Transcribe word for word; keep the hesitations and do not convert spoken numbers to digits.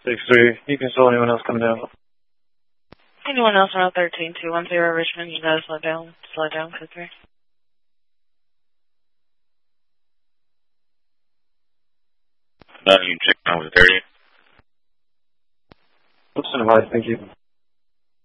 six three. You can slow anyone else coming down. Anyone else around thirteen two one zero Richmond, you gotta slow down. Slow down, code three. None, you check down with thirty. Oops, and advice, thank you.